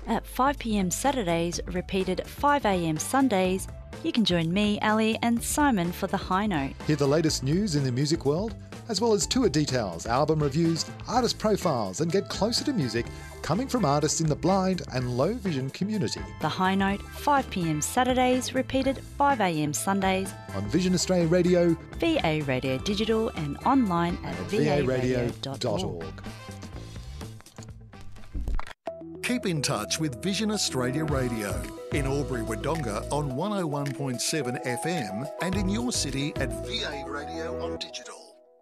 At 5 p.m. Saturdays, repeated at 5 a.m. Sundays, you can join me, Ali, and Simon for The High Note. Hear the latest news in the music world, as well as tour details, album reviews, artist profiles, and get closer to music coming from artists in the blind and low vision community. The High Note, 5 p.m. Saturdays, repeated 5 a.m. Sundays On Vision Australia Radio, VA Radio Digital, and online at varadio.org. Keep in touch with Vision Australia Radio in Albury-Wodonga on 101.7 FM and in your city at VA Radio on digital.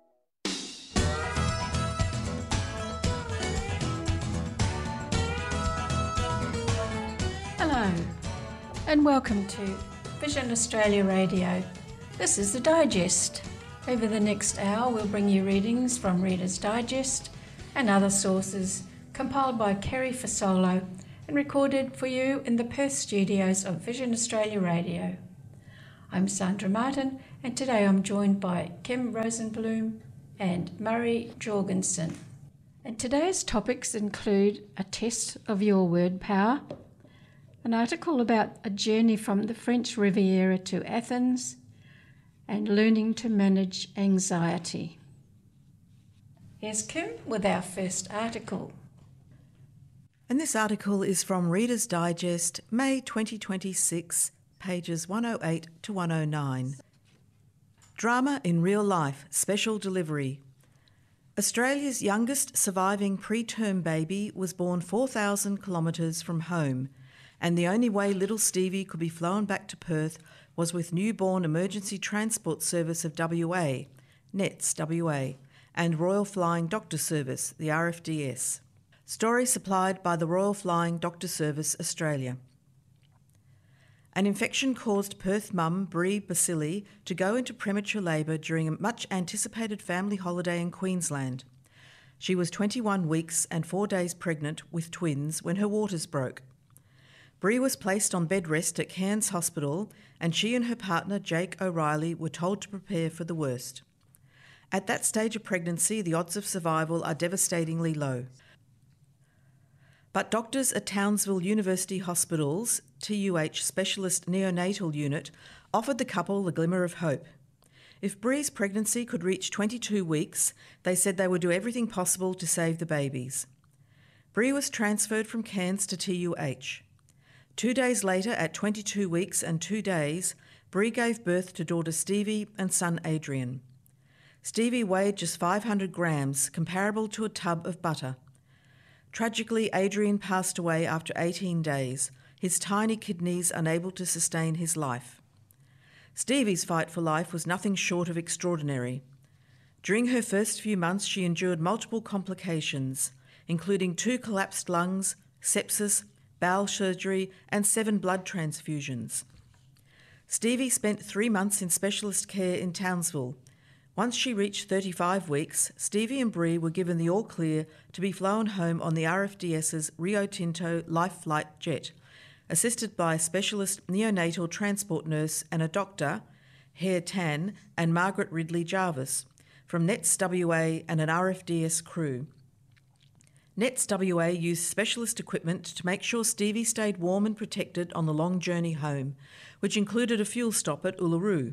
Hello and welcome to Vision Australia Radio. This is the Digest. Over the next hour we'll bring you readings from Reader's Digest and other sources compiled by Kerry Fasolo and recorded for you in the Perth studios of Vision Australia Radio. I'm Sandra Martin and today I'm joined by Kim Rosenblum and Murray Jorgensen. And today's topics include a test of your word power, an article about a journey from the French Riviera to Athens, and learning to manage anxiety. Here's Kim with our first article. And this article is from Reader's Digest, May 2026, pages 108 to 109. Drama in Real Life, Special Delivery. Australia's youngest surviving preterm baby was born 4,000 kilometres from home, and the only way little Stevie could be flown back to Perth was with Newborn Emergency Transport Service of WA, NETS WA, and Royal Flying Doctor Service, the RFDS. Story supplied by the Royal Flying Doctor Service Australia. An infection caused Perth mum Bree Basili to go into premature labour during a much anticipated family holiday in Queensland. She was 21 weeks and 4 days pregnant with twins when her waters broke. Bree was placed on bed rest at Cairns Hospital and she and her partner Jake O'Reilly were told to prepare for the worst. At that stage of pregnancy, the odds of survival are devastatingly low. But doctors at Townsville University Hospital's TUH Specialist Neonatal Unit offered the couple a glimmer of hope. If Bree's pregnancy could reach 22 weeks, they said they would do everything possible to save the babies. Bree was transferred from Cairns to TUH. 2 days later, at 22 weeks and 2 days, Bree gave birth to daughter Stevie and son Adrian. Stevie weighed just 500 grams, comparable to a tub of butter. Tragically, Adrian passed away after 18 days, his tiny kidneys unable to sustain his life. Stevie's fight for life was nothing short of extraordinary. During her first few months, she endured multiple complications, including 2 collapsed lungs, sepsis, bowel surgery, and 7 blood transfusions. Stevie spent 3 months in specialist care in Townsville. Once she reached 35 weeks, Stevie and Bree were given the all-clear to be flown home on the RFDS's Rio Tinto Life Flight jet, assisted by a specialist neonatal transport nurse and a doctor, Hare Tan and Margaret Ridley Jarvis, from NETS WA and an RFDS crew. NETS WA used specialist equipment to make sure Stevie stayed warm and protected on the long journey home, which included a fuel stop at Uluru.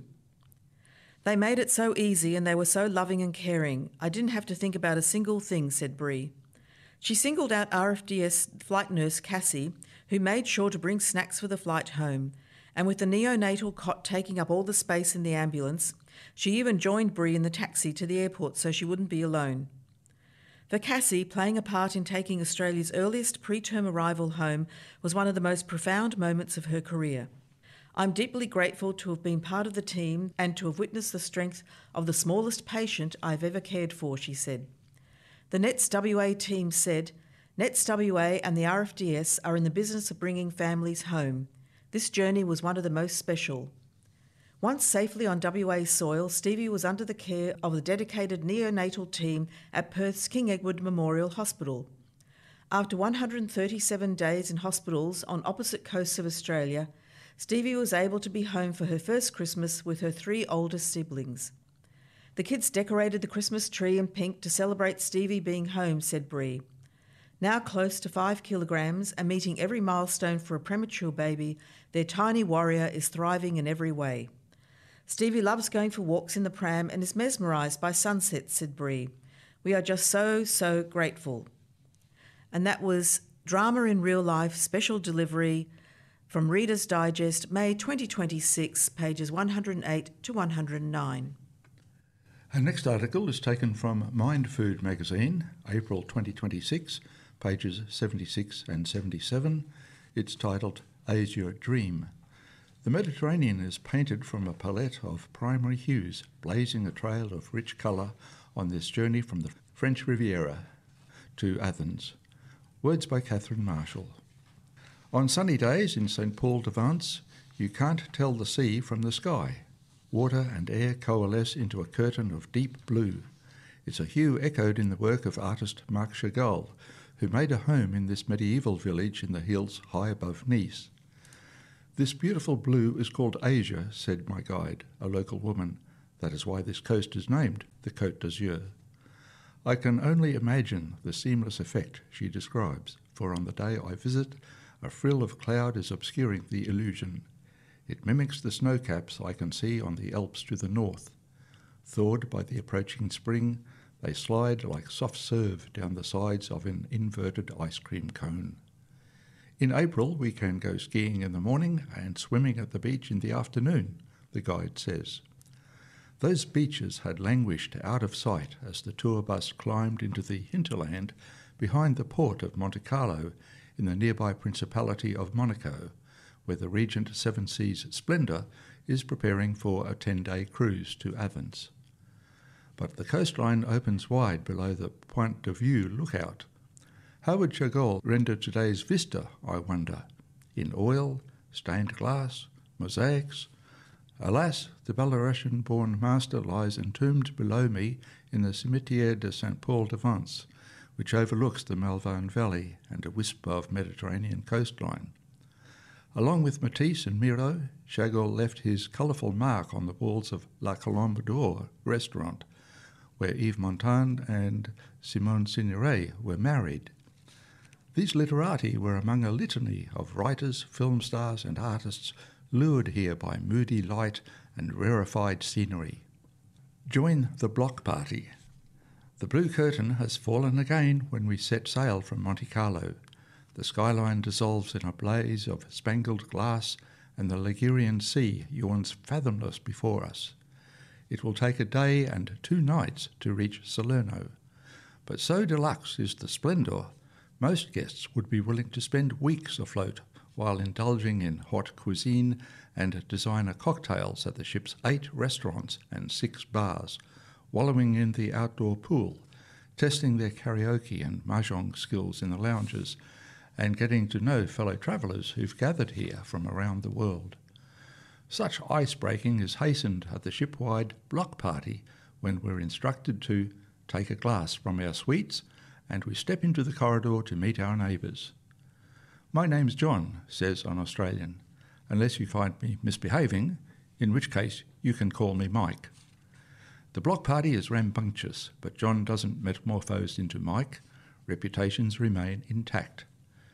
They made it so easy and they were so loving and caring. I didn't have to think about a single thing, said Bree. She singled out RFDS flight nurse Cassie, who made sure to bring snacks for the flight home, and with the neonatal cot taking up all the space in the ambulance, she even joined Bree in the taxi to the airport so she wouldn't be alone. For Cassie, playing a part in taking Australia's earliest preterm arrival home was one of the most profound moments of her career. I'm deeply grateful to have been part of the team and to have witnessed the strength of the smallest patient I've ever cared for, she said. The NETS WA team said, NETS WA and the RFDS are in the business of bringing families home. This journey was one of the most special. Once safely on WA soil, Stevie was under the care of the dedicated neonatal team at Perth's King Edward Memorial Hospital. After 137 days in hospitals on opposite coasts of Australia, Stevie was able to be home for her first Christmas with her 3 oldest siblings. The kids decorated the Christmas tree in pink to celebrate Stevie being home, said Bree. Now close to 5 kilograms and meeting every milestone for a premature baby, their tiny warrior is thriving in every way. Stevie loves going for walks in the pram and is mesmerised by sunsets, said Bree. We are just so grateful. And that was Drama in Real Life special delivery from Reader's Digest, May 2026, pages 108 to 109. Our next article is taken from Mind Food magazine, April 2026, pages 76 and 77. It's titled Asia Dream. The Mediterranean is painted from a palette of primary hues, blazing a trail of rich colour on this journey from the French Riviera to Athens. Words by Catherine Marshall. On sunny days in St. Paul de Vence, you can't tell the sea from the sky. Water and air coalesce into a curtain of deep blue. It's a hue echoed in the work of artist Marc Chagall, who made a home in this medieval village in the hills high above Nice. This beautiful blue is called Asia, said my guide, a local woman. That is why this coast is named the Côte d'Azur. I can only imagine the seamless effect she describes, for on the day I visit, a frill of cloud is obscuring the illusion. It mimics the snow caps I can see on the Alps to the north. Thawed by the approaching spring, they slide like soft serve down the sides of an inverted ice cream cone. In April, we can go skiing in the morning and swimming at the beach in the afternoon, the guide says. Those beaches had languished out of sight as the tour bus climbed into the hinterland behind the port of Monte Carlo in the nearby Principality of Monaco, where the Regent Seven Seas Splendor is preparing for a 10-day cruise to Athens. But the coastline opens wide below the Point de Vue lookout. How would Chagall render today's vista, I wonder? In oil, stained glass, mosaics? Alas, the Belarusian-born master lies entombed below me in the Cimetière de St. Paul de Vence, which overlooks the Malvern Valley and a wisp of Mediterranean coastline. Along with Matisse and Miro, Chagall left his colourful mark on the walls of La Colombe d'Or restaurant, where Yves Montand and Simone Signoret were married. These literati were among a litany of writers, film stars and artists lured here by moody light and rarefied scenery. Join the block party. The blue curtain has fallen again when we set sail from Monte Carlo. The skyline dissolves in a blaze of spangled glass and the Ligurian Sea yawns fathomless before us. It will take a day and 2 nights to reach Salerno. But so deluxe is the splendour, most guests would be willing to spend weeks afloat while indulging in hot cuisine and designer cocktails at the ship's 8 restaurants and 6 bars, wallowing in the outdoor pool, testing their karaoke and mahjong skills in the lounges, and getting to know fellow travellers who've gathered here from around the world. Such ice-breaking is hastened at the ship-wide block party when we're instructed to take a glass from our suites and we step into the corridor to meet our neighbours. "My name's John," says an Australian, "unless you find me misbehaving, in which case you can call me Mike." The block party is rambunctious, but John doesn't metamorphose into Mike. Reputations remain intact.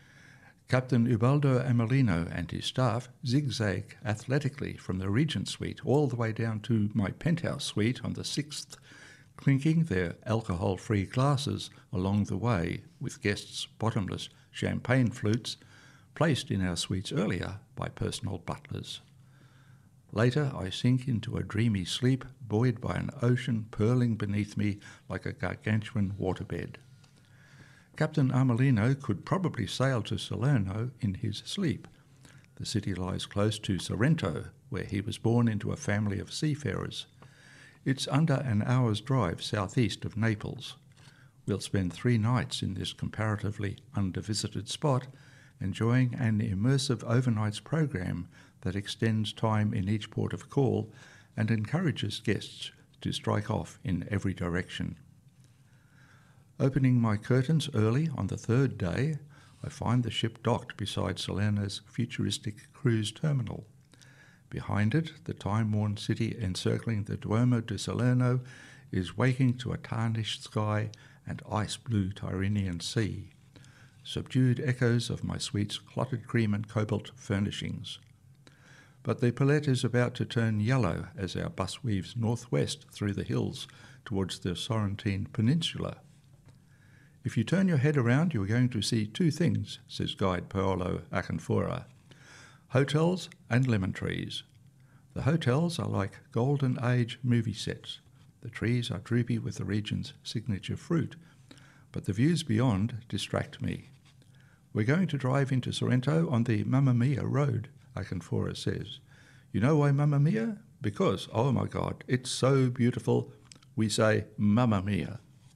Captain Ubaldo Amelino and his staff zigzag athletically from the Regent Suite all the way down to my penthouse suite on the 6th, clinking their alcohol-free glasses along the way with guests' bottomless champagne flutes placed in our suites earlier by personal butlers. Later I sink into a dreamy sleep buoyed by an ocean purling beneath me like a gargantuan waterbed. Captain Amelino could probably sail to Salerno in his sleep. The city lies close to Sorrento, where he was born into a family of seafarers. It's under an hour's drive southeast of Naples. We'll spend 3 nights in this comparatively under-visited spot, enjoying an immersive overnights program that extends time in each port of call and encourages guests to strike off in every direction. Opening my curtains early on the 3rd day, I find the ship docked beside Salerno's futuristic cruise terminal. Behind it, the time-worn city encircling the Duomo de Salerno is waking to a tarnished sky and ice-blue Tyrrhenian sea. subdued echoes of my suite's clotted cream and cobalt furnishings. But the palette is about to turn yellow as our bus weaves northwest through the hills towards the Sorrentine Peninsula. If you turn your head around, you are going to see two things, says guide Paolo Acanfora: hotels and lemon trees. The hotels are like golden age movie sets. The trees are droopy with the region's signature fruit, but the views beyond distract me. We're going to drive into Sorrento on the Mamma Mia road, Acanfora says. You know why Mamma Mia? Because, oh my God, it's so beautiful. We say Mamma Mia.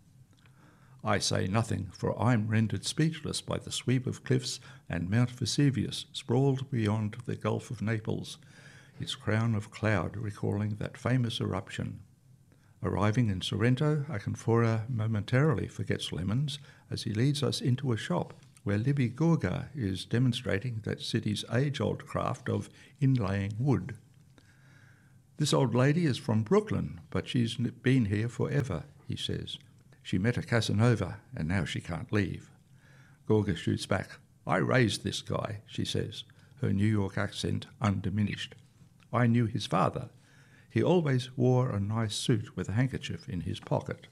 I say nothing, for I'm rendered speechless by the sweep of cliffs and Mount Vesuvius sprawled beyond the Gulf of Naples, its crown of cloud recalling that famous eruption. Arriving in Sorrento, Acanfora momentarily forgets lemons as he leads us into a shop where Libby Gorga is demonstrating that city's age-old craft of inlaying wood. This old lady is from Brooklyn, but she's been here forever, he says. She met a Casanova, and now she can't leave. Gorga shoots back. I raised this guy, she says, her New York accent undiminished. I knew his father. He always wore a nice suit with a handkerchief in his pocket.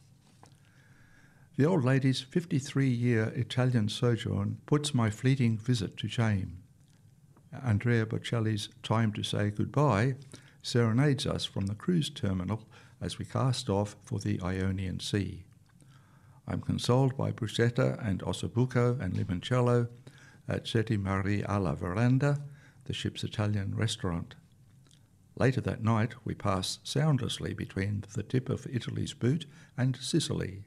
The old lady's 53-year Italian sojourn puts my fleeting visit to shame. Andrea Bocelli's Time to Say Goodbye serenades us from the cruise terminal as we cast off for the Ionian Sea. I'm consoled by bruschetta and ossobuco and limoncello at Sette Mari alla Veranda, the ship's Italian restaurant. Later that night, we pass soundlessly between the tip of Italy's boot and Sicily.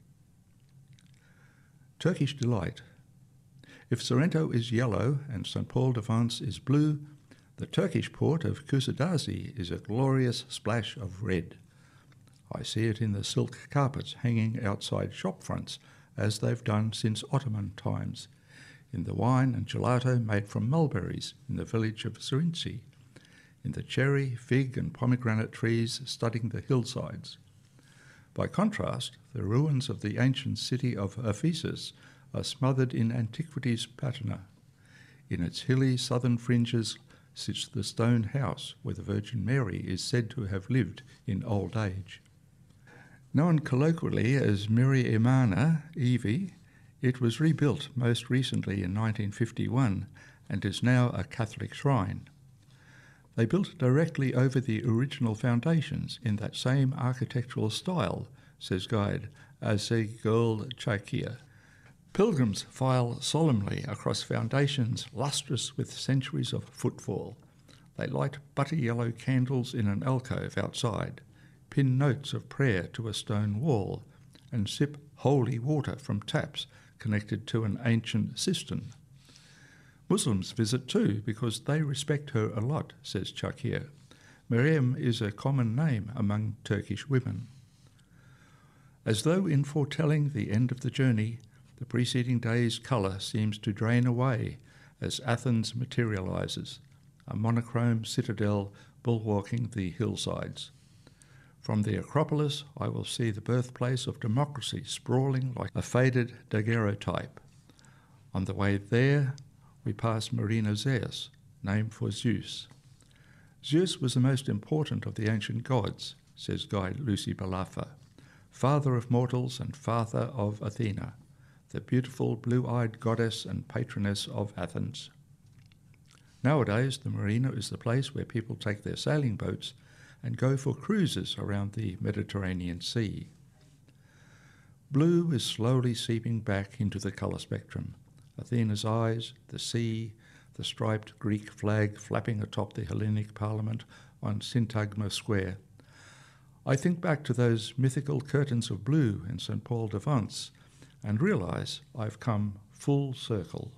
Turkish delight. If Sorrento is yellow and St. Paul de Vence is blue, the Turkish port of Kusadasi is a glorious splash of red. I see it in the silk carpets hanging outside shop fronts, as they've done since Ottoman times, in the wine and gelato made from mulberries in the village of Zrinci, in the cherry, fig and pomegranate trees studding the hillsides. By contrast, the ruins of the ancient city of Ephesus are smothered in antiquity's patina. In its hilly southern fringes sits the stone house where the Virgin Mary is said to have lived in old age. Known colloquially as Miri Imana, Evie, it was rebuilt most recently in 1951 and is now a Catholic shrine. They built directly over the original foundations in that same architectural style, says guide Azegul Chakia. Pilgrims file solemnly across foundations lustrous with centuries of footfall. They light butter yellow candles in an alcove outside, pin notes of prayer to a stone wall, and sip holy water from taps connected to an ancient cistern. Muslims visit too because they respect her a lot, says Chakir. Meryem is a common name among Turkish women. As though in foretelling the end of the journey, the preceding day's colour seems to drain away as Athens materialises, a monochrome citadel bulwarking the hillsides. From the Acropolis, I will see the birthplace of democracy sprawling like a faded daguerreotype. On the way there, we pass Marina Zeus, named for Zeus. Zeus was the most important of the ancient gods, says guide Lucy Balaffa, father of mortals and father of Athena, the beautiful blue-eyed goddess and patroness of Athens. Nowadays, the marina is the place where people take their sailing boats and go for cruises around the Mediterranean Sea. Blue is slowly seeping back into the colour spectrum. Athena's eyes, the sea, the striped Greek flag flapping atop the Hellenic Parliament on Syntagma Square. I think back to those mythical curtains of blue in St. Paul de Vence and realise I've come full circle.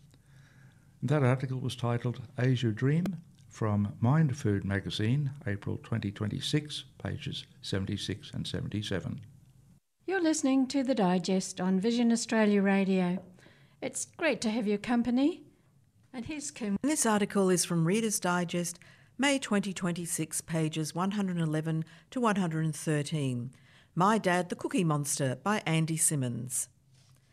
That article was titled Asia Dream from Mind Food magazine, April 2026, pages 76 and 77. You're listening to The Digest on Vision Australia Radio. It's great to have your company. And here's Kim. This article is from Reader's Digest, May 2026, pages 111 to 113. My Dad, the Cookie Monster by Andy Simmons.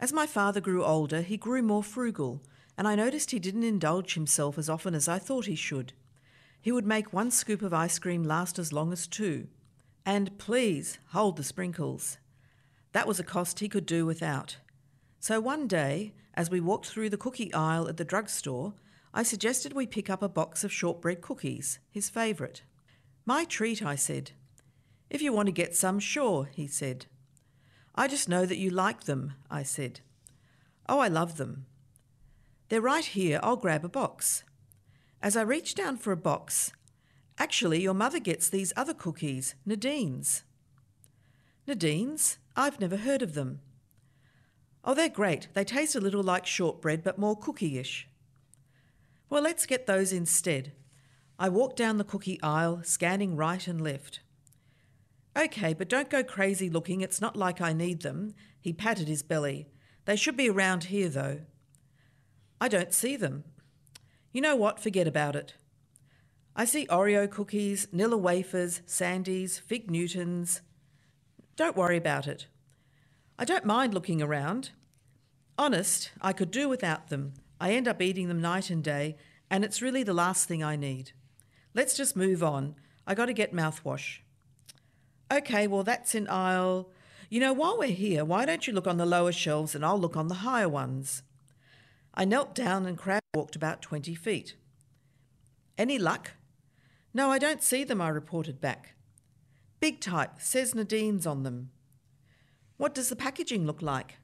As my father grew older, he grew more frugal, and I noticed he didn't indulge himself as often as I thought he should. He would make 1 scoop of ice cream last as long as 2. And please, hold the sprinkles. That was a cost he could do without. So one day, as we walked through the cookie aisle at the drugstore, I suggested we pick up a box of shortbread cookies, his favourite. My treat, I said. If you want to get some, sure, he said. I just know that you like them, I said. Oh, I love them. They're right here, I'll grab a box. As I reached down for a box, actually your mother gets these other cookies, Nadine's. Nadine's? I've never heard of them. Oh, they're great. They taste a little like shortbread but more cookie-ish. Well, let's get those instead. I walked down the cookie aisle, scanning right and left. Okay, but don't go crazy looking. It's not like I need them. He patted his belly. They should be around here, though. I don't see them. You know what? Forget about it. I see Oreo cookies, Nilla wafers, Sandies, Fig Newtons. Don't worry about it. I don't mind looking around. Honest, I could do without them. I end up eating them night and day, and it's really the last thing I need. Let's just move on. I got to get mouthwash. Okay, well, that's in aisle... You know, while we're here, why don't you look on the lower shelves and I'll look on the higher ones? I knelt down and crab walked about 20 feet. Any luck? No, I don't see them, I reported back. Big type, says Nadine's on them. What does the packaging look like?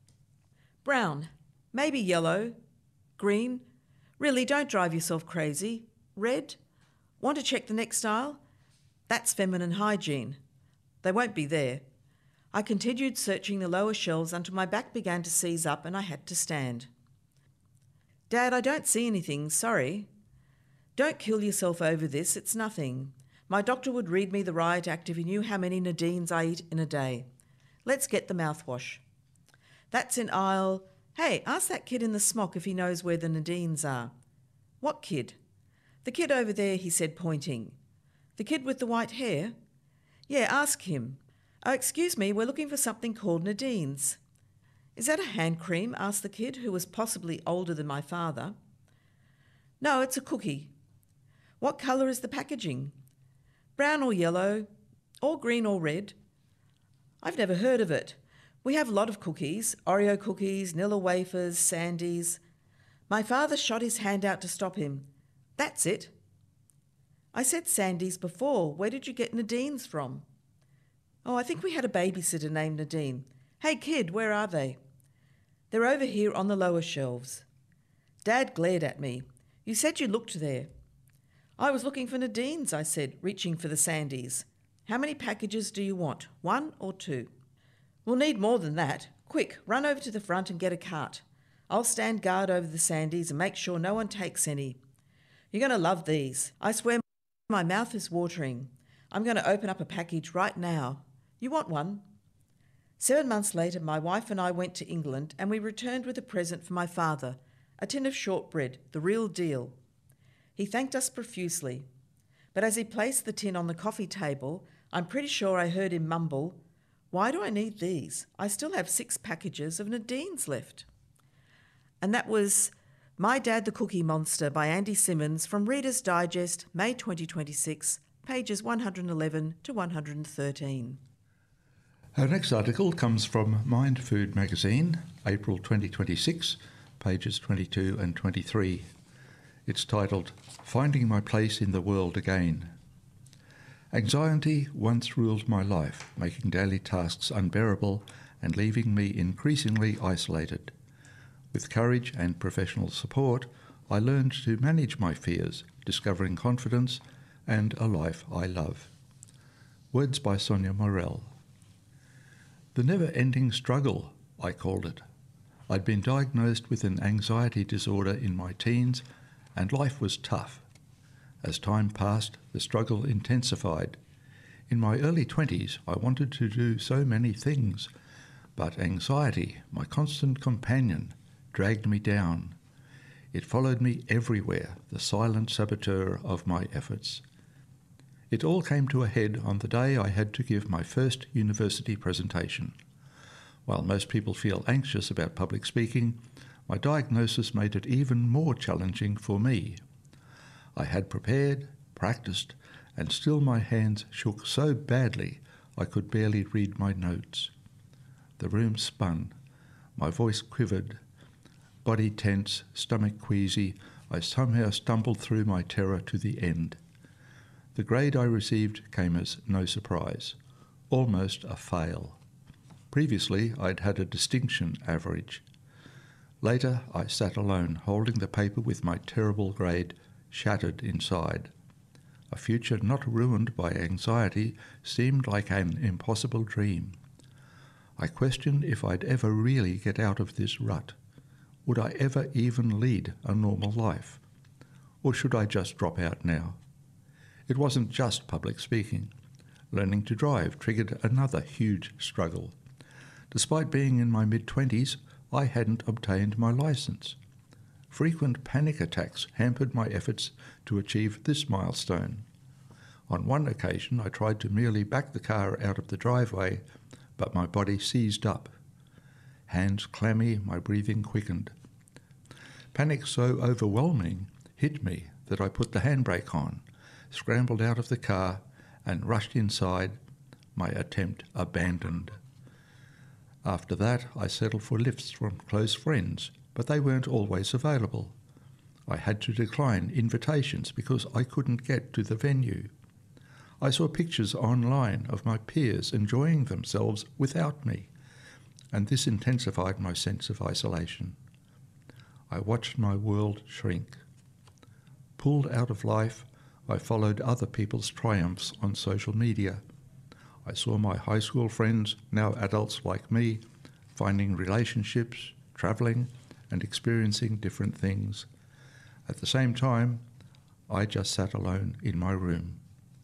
Brown, maybe yellow, green. Really, don't drive yourself crazy. Red? Want to check the next aisle? That's feminine hygiene. They won't be there. I continued searching the lower shelves until my back began to seize up and I had to stand. Dad, I don't see anything, sorry. Don't kill yourself over this, it's nothing. My doctor would read me the riot act if he knew how many Nadine's I eat in a day. Let's get the mouthwash. That's in aisle... Hey, ask that kid in the smock if he knows where the Nadine's are. What kid? The kid over there, he said, pointing. The kid with the white hair? Yeah, ask him. Oh, excuse me, we're looking for something called Nadine's. Is that a hand cream? Asked the kid, who was possibly older than my father. No, it's a cookie. What colour is the packaging? Brown or yellow, or green or red. I've never heard of it. We have a lot of cookies, Oreo cookies, Nilla wafers, Sandies. My father shot his hand out to stop him. That's it. I said Sandies before. Where did you get Nadine's from? Oh, I think we had a babysitter named Nadine. Hey kid, where are they? They're over here on the lower shelves. Dad glared at me. You said you looked there. I was looking for Nadine's, I said, reaching for the Sandies. How many packages do you want? 1 or 2? We'll need more than that. Quick, run over to the front and get a cart. I'll stand guard over the Sandies and make sure no one takes any. You're going to love these. I swear my mouth is watering. I'm going to open up a package right now. You want one? 7 months later, my wife and I went to England and we returned with a present for my father, a tin of shortbread, the real deal. He thanked us profusely. But as he placed the tin on the coffee table, I'm pretty sure I heard him mumble, "Why do I need these? I still have 6 packages of Nadine's left." And that was My Dad the Cookie Monster by Andy Simmons from Reader's Digest, May 2026, pages 111 to 113. Our next article comes from Mind Food magazine, April 2026, pages 22 and 23. It's titled, Finding My Place in the World Again. Anxiety once ruled my life, making daily tasks unbearable and leaving me increasingly isolated. With courage and professional support, I learned to manage my fears, discovering confidence and a life I love. Words by Sonia Morel. The never-ending struggle, I called it. I'd been diagnosed with an anxiety disorder in my teens, and life was tough. As time passed, the struggle intensified. In my early 20s, I wanted to do so many things, but anxiety, my constant companion, dragged me down. It followed me everywhere, the silent saboteur of my efforts. It all came to a head on the day I had to give my first university presentation. While most people feel anxious about public speaking, my diagnosis made it even more challenging for me. I had prepared, practiced, and still my hands shook so badly I could barely read my notes. The room spun, my voice quivered, body tense, stomach queasy. I somehow stumbled through my terror to the end. The grade I received came as no surprise, almost a fail. Previously, I'd had a distinction average. Later, I sat alone, holding the paper with my terrible grade shattered inside. A future not ruined by anxiety seemed like an impossible dream. I questioned if I'd ever really get out of this rut. Would I ever even lead a normal life? Or should I just drop out now? It wasn't just public speaking. Learning to drive triggered another huge struggle. Despite being in my mid-20s, I hadn't obtained my licence. Frequent panic attacks hampered my efforts to achieve this milestone. On one occasion, I tried to merely back the car out of the driveway, but my body seized up. Hands clammy, my breathing quickened. Panic so overwhelming hit me that I put the handbrake on, scrambled out of the car, and rushed inside, my attempt abandoned. After that, I settled for lifts from close friends, but they weren't always available. I had to decline invitations because I couldn't get to the venue. I saw pictures online of my peers enjoying themselves without me, and this intensified my sense of isolation. I watched my world shrink. Pulled out of life, I followed other people's triumphs on social media. I saw my high school friends, now adults like me, finding relationships, travelling, and experiencing different things. At the same time, I just sat alone in my room.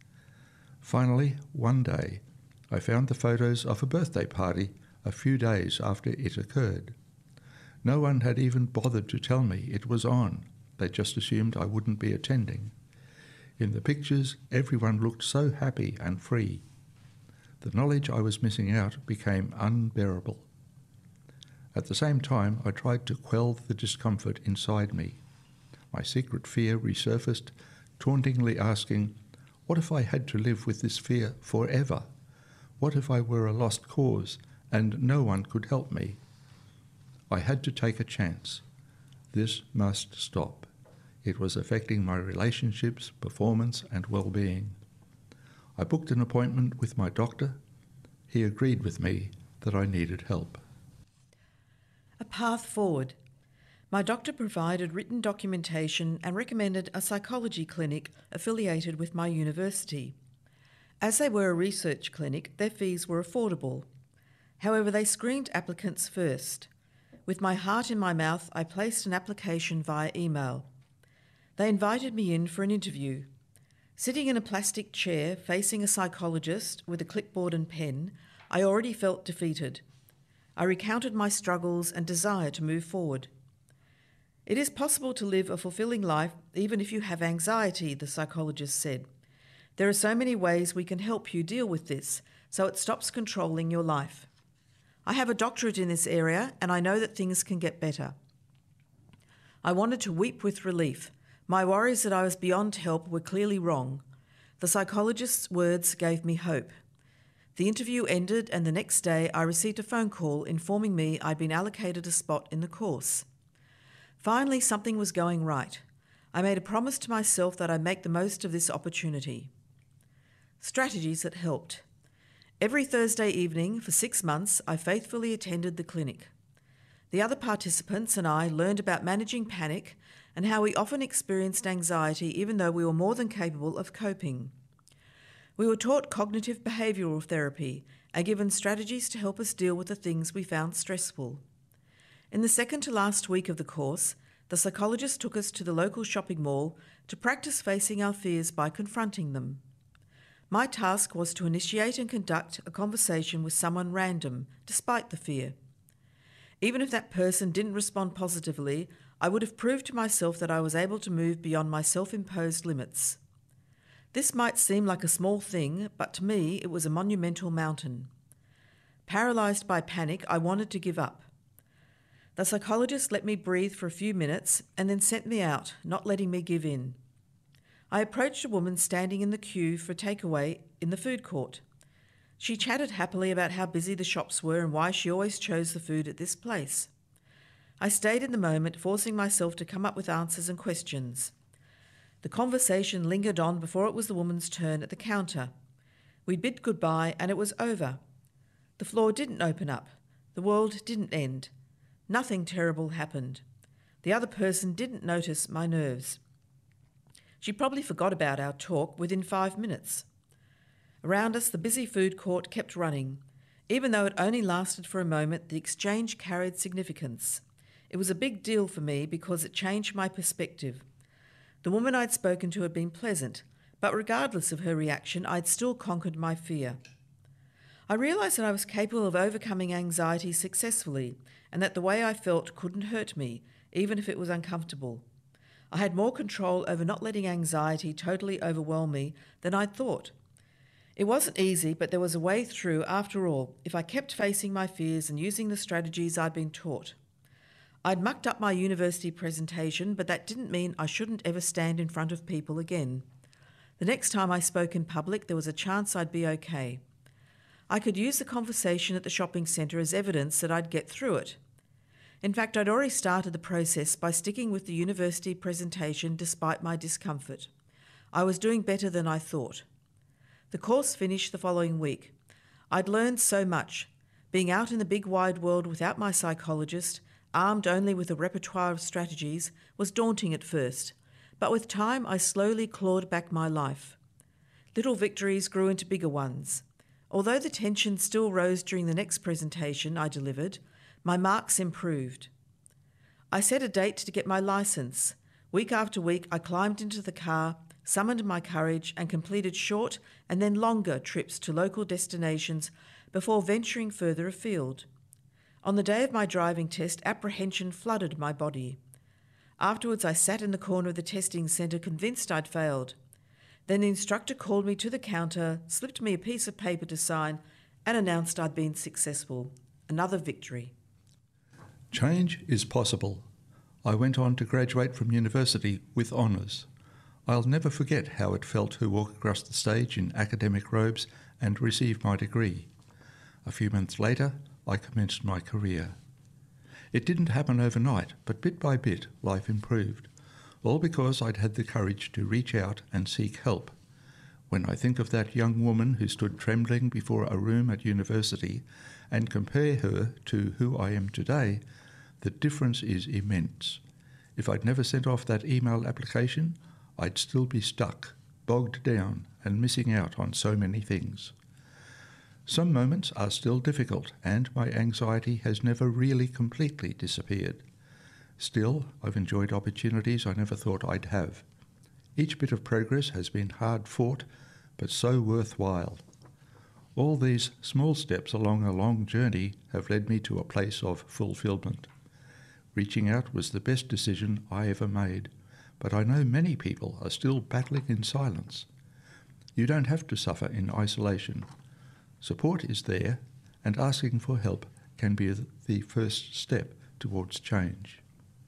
Finally, one day, I found the photos of a birthday party a few days after it occurred. No one had even bothered to tell me it was on. They just assumed I wouldn't be attending. In the pictures, everyone looked so happy and free. The knowledge I was missing out became unbearable. At the same time, I tried to quell the discomfort inside me. My secret fear resurfaced, tauntingly asking, what if I had to live with this fear forever? What if I were a lost cause and no one could help me? I had to take a chance. This must stop. It was affecting my relationships, performance, and well-being. I booked an appointment with my doctor. He agreed with me that I needed help. A path forward. My doctor provided written documentation and recommended a psychology clinic affiliated with my university. As they were a research clinic, their fees were affordable. However, they screened applicants first. With my heart in my mouth, I placed an application via email. They invited me in for an interview. Sitting in a plastic chair facing a psychologist with a clipboard and pen, I already felt defeated. I recounted my struggles and desire to move forward. It is possible to live a fulfilling life even if you have anxiety, the psychologist said. There are so many ways we can help you deal with this, so it stops controlling your life. I have a doctorate in this area and I know that things can get better. I wanted to weep with relief. My worries that I was beyond help were clearly wrong. The psychologist's words gave me hope. The interview ended and the next day I received a phone call informing me I'd been allocated a spot in the course. Finally, something was going right. I made a promise to myself that I'd make the most of this opportunity. Strategies that helped. Every Thursday evening for 6 months, I faithfully attended the clinic. The other participants and I learned about managing panic and how we often experienced anxiety even though we were more than capable of coping. We were taught cognitive behavioural therapy and given strategies to help us deal with the things we found stressful. In the second to last week of the course, the psychologist took us to the local shopping mall to practice facing our fears by confronting them. My task was to initiate and conduct a conversation with someone random, despite the fear. Even if that person didn't respond positively, I would have proved to myself that I was able to move beyond my self-imposed limits. This might seem like a small thing, but to me it was a monumental mountain. Paralysed by panic, I wanted to give up. The psychologist let me breathe for a few minutes and then sent me out, not letting me give in. I approached a woman standing in the queue for takeaway in the food court. She chatted happily about how busy the shops were and why she always chose the food at this place. I stayed in the moment, forcing myself to come up with answers and questions. The conversation lingered on before it was the woman's turn at the counter. We bid goodbye and it was over. The floor didn't open up. The world didn't end. Nothing terrible happened. The other person didn't notice my nerves. She probably forgot about our talk within 5 minutes. Around us, the busy food court kept running. Even though it only lasted for a moment, the exchange carried significance. It was a big deal for me because it changed my perspective. The woman I'd spoken to had been pleasant, but regardless of her reaction, I'd still conquered my fear. I realised that I was capable of overcoming anxiety successfully, and that the way I felt couldn't hurt me, even if it was uncomfortable. I had more control over not letting anxiety totally overwhelm me than I'd thought. It wasn't easy, but there was a way through after all, if I kept facing my fears and using the strategies I'd been taught. I'd mucked up my university presentation, but that didn't mean I shouldn't ever stand in front of people again. The next time I spoke in public, there was a chance I'd be okay. I could use the conversation at the shopping centre as evidence that I'd get through it. In fact, I'd already started the process by sticking with the university presentation despite my discomfort. I was doing better than I thought. The course finished the following week. I'd learned so much. Being out in the big wide world without my psychologist, armed only with a repertoire of strategies, was daunting at first, but with time I slowly clawed back my life. Little victories grew into bigger ones. Although the tension still rose during the next presentation I delivered, my marks improved. I set a date to get my licence. Week after week I climbed into the car, summoned my courage and completed short and then longer trips to local destinations before venturing further afield. On the day of my driving test, apprehension flooded my body. Afterwards, I sat in the corner of the testing centre convinced I'd failed. Then the instructor called me to the counter, slipped me a piece of paper to sign and announced I'd been successful. Another victory. Change is possible. I went on to graduate from university with honours. I'll never forget how it felt to walk across the stage in academic robes and receive my degree. A few months later, I commenced my career. It didn't happen overnight, but bit by bit, life improved, all because I'd had the courage to reach out and seek help. When I think of that young woman who stood trembling before a room at university and compare her to who I am today, the difference is immense. If I'd never sent off that email application, I'd still be stuck, bogged down, and missing out on so many things. Some moments are still difficult, and my anxiety has never really completely disappeared. Still, I've enjoyed opportunities I never thought I'd have. Each bit of progress has been hard fought, but so worthwhile. All these small steps along a long journey have led me to a place of fulfillment. Reaching out was the best decision I ever made, but I know many people are still battling in silence. You don't have to suffer in isolation. Support is there, and asking for help can be the first step towards change.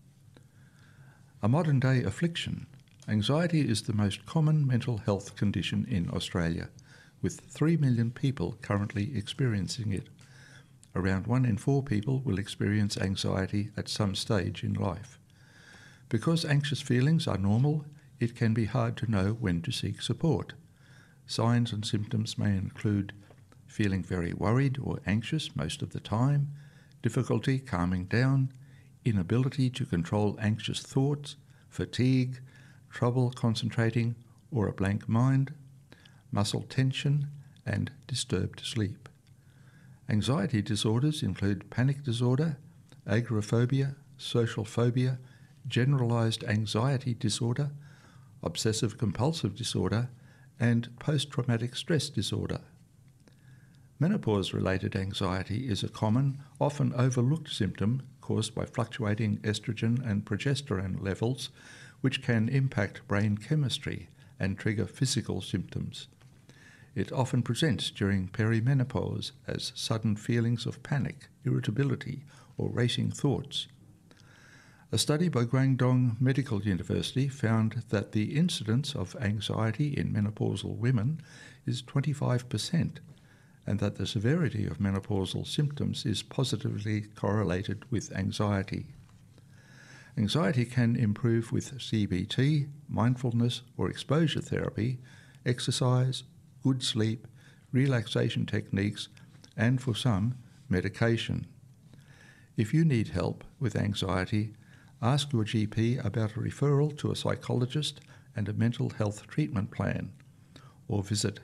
A modern-day affliction, anxiety is the most common mental health condition in Australia, with 3 million people currently experiencing it. Around 1 in 4 people will experience anxiety at some stage in life. Because anxious feelings are normal, it can be hard to know when to seek support. Signs and symptoms may include feeling very worried or anxious most of the time, difficulty calming down, inability to control anxious thoughts, fatigue, trouble concentrating or a blank mind, muscle tension, and disturbed sleep. Anxiety disorders include panic disorder, agoraphobia, social phobia, generalized anxiety disorder, obsessive-compulsive disorder, and post-traumatic stress disorder. Menopause-related anxiety is a common, often overlooked symptom caused by fluctuating estrogen and progesterone levels, which can impact brain chemistry and trigger physical symptoms. It often presents during perimenopause as sudden feelings of panic, irritability, or racing thoughts. A study by Guangdong Medical University found that the incidence of anxiety in menopausal women is 25%, and that the severity of menopausal symptoms is positively correlated with anxiety. Anxiety can improve with CBT, mindfulness or exposure therapy, exercise, good sleep, relaxation techniques, and for some, medication. If you need help with anxiety, ask your GP about a referral to a psychologist and a mental health treatment plan, or visit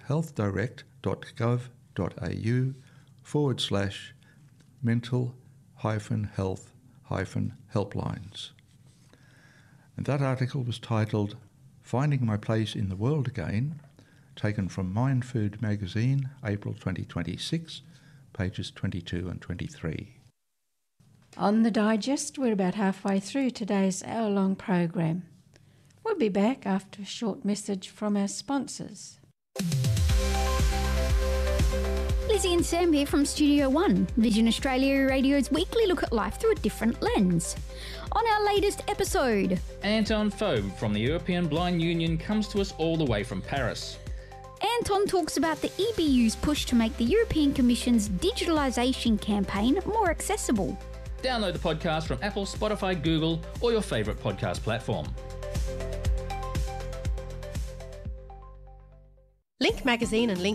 healthdirect.gov.au/mental-health-helplines. And that article was titled Finding My Place in the World Again, taken from Mind Food magazine, April 2026, pages 22 and 23. On the digest, we're about halfway through today's hour-long program. We'll be back after a short message from our sponsors. Lizzie and Sam here from Studio One, Vision Australia Radio's weekly look at life through a different lens. On our latest episode, Anton Phobe from the European Blind Union comes to us all the way from Paris. Anton talks about the EBU's push to make the European Commission's digitalisation campaign more accessible. Download the podcast from Apple, Spotify, Google, or your favourite podcast platform. Link Magazine and Link